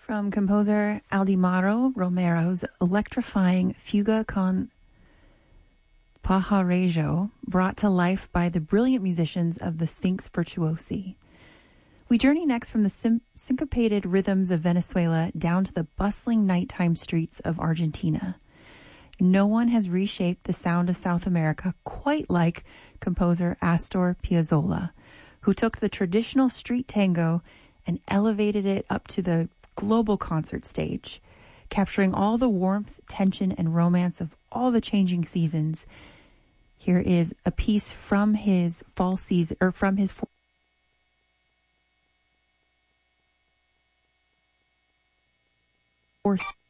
from composer Aldemaro Romero's electrifying Fuga con Pajarejo, brought to life by the brilliant musicians of the Sphinx Virtuosi. We journey next from the syncopated rhythms of Venezuela down to the bustling nighttime streets of Argentina. No one has reshaped the sound of South America quite like composer Astor Piazzolla, who took the traditional street tango and elevated it up to the global concert stage, capturing all the warmth, tension, and romance of all the changing seasons. Here is a piece from his fall season, or from his fourth